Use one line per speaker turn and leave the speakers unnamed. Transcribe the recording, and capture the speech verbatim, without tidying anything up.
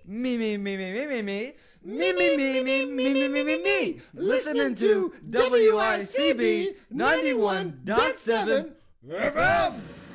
Me, me, me, me, me, me, me. Me, me, me, me, me, me, me, me, me. Listening to W I C B ninety-one point seven F M.